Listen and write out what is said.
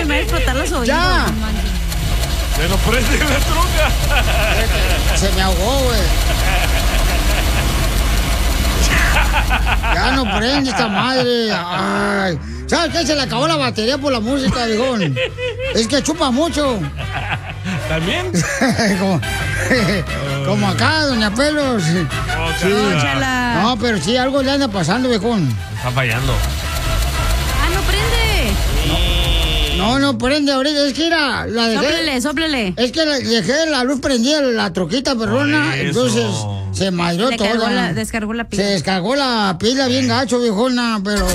güey, me va a explotar los oídos. ¡Ya! Se nos prende la truca. Se me ahogó, güey. Ya no prende esta madre. Ay. ¿Sabes qué? Se le acabó la batería por la música, viejón. Es que chupa mucho. ¿También? como acá, doña Pelos. Sí. No, pero sí, algo le anda pasando, viejón. Está fallando. Ah, no prende. No prende ahorita. Es que era la dejé. Sóplele. Es que dejé la luz prendida, la troquita perrona. Entonces se madrió toda. Descargó la pila. Se descargó la pila bien gacho, viejona, pero...